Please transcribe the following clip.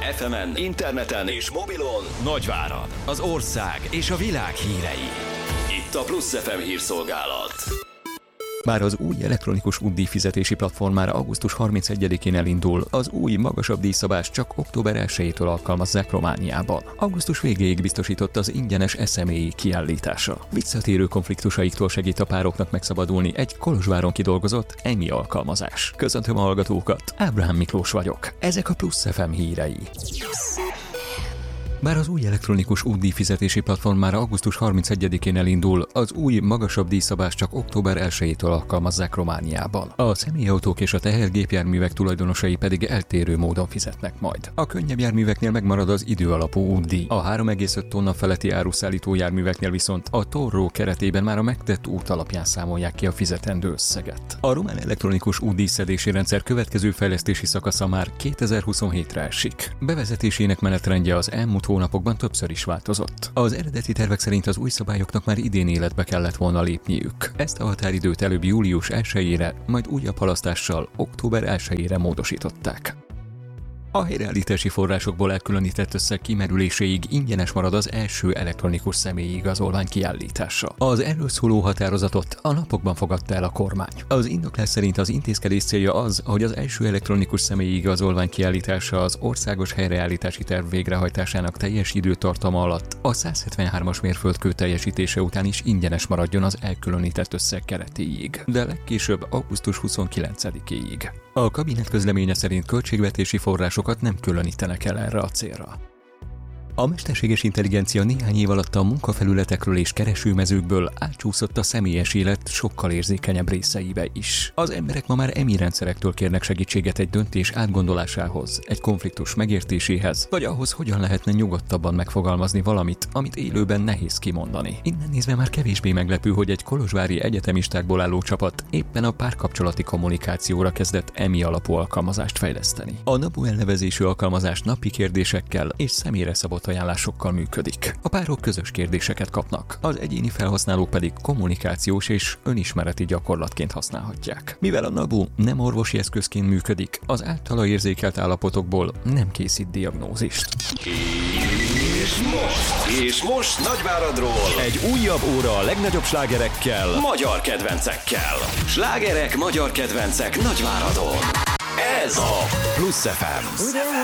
FM-en, interneten és mobilon Nagyvárad, az ország és a világ hírei. Itt a Plusz FM hírszolgálat. Bár az új elektronikus útdíjfizetési platformára augusztus 31-én elindul, az új, magasabb díjszabást csak október 1-től alkalmazzák Romániában. Augusztus végéig biztosított az ingyenes SME kiállítása. Visszatérő konfliktusaiktól segít a pároknak megszabadulni egy Kolozsváron kidolgozott EMI alkalmazás. Köszöntöm a hallgatókat, Ábrahám Miklós vagyok. Ezek a Plusz FM hírei. Bár az új elektronikus útdíjfizetési platformára augusztus 31-én elindul, az új, magasabb díjszabást csak október 1-től alkalmazzák Romániában. A személyautók és a tehergépjárművek tulajdonosai pedig eltérő módon fizetnek majd. A könnyebb járműveknél megmarad az időalapú útdíj. A 3,5 tonna feletti áruszállító járműveknél viszont a Torró keretében már a megtett út alapján számolják ki a fizetendő összeget. A román elektronikus útdíjszedési rendszer következő fejlesztési szakasza már 2027-re esik. Bevezetésének menetrendje az elmúlt hónapokban többször is változott. Az eredeti tervek szerint az új szabályoknak már idén életbe kellett volna lépniük. Ezt a határidőt előbb július 1-ére, majd újabb halasztással október 1-ére módosították. A helyreállítási forrásokból elkülönített összeg kimerüléséig ingyenes marad az első elektronikus személyi igazolvány kiállítása. Az erről szóló határozatot a napokban fogadta el a kormány. Az indoklás szerint az intézkedés célja az, hogy az első elektronikus személyi igazolvány kiállítása az országos helyreállítási terv végrehajtásának teljes időtartama alatt a 173-as mérföldkő teljesítése után is ingyenes maradjon az elkülönített összeg keretéig, de legkésőbb augusztus 29-éig. A kabinet közleménye szerint költségvetési forrásokat nem különítenek el erre a célra. A mesterséges intelligencia néhány év alatt a munkafelületekről és keresőmezőkből átcsúszott a személyes élet sokkal érzékenyebb részeibe is. Az emberek ma már EMI rendszerektől kérnek segítséget egy döntés átgondolásához, egy konfliktus megértéséhez, vagy ahhoz, hogyan lehetne nyugodtabban megfogalmazni valamit, amit élőben nehéz kimondani. Innen nézve már kevésbé meglepő, hogy egy kolozsvári egyetemistákból álló csapat éppen a párkapcsolati kommunikációra kezdett EMI alapú alkalmazást fejleszteni. A NABU elnevezésű alkalmazás napi kérdésekkel és személyre szabott ajánlásokkal működik. A párok közös kérdéseket kapnak, az egyéni felhasználók pedig kommunikációs és önismereti gyakorlatként használhatják. Mivel a NABU nem orvosi eszközként működik, az általa érzékelt állapotokból nem készít diagnózist. És most Nagyváradról egy újabb óra a legnagyobb slágerekkel, magyar kedvencekkel. Slágerek, magyar kedvencek Nagyváradon. Ez a Plusz FM.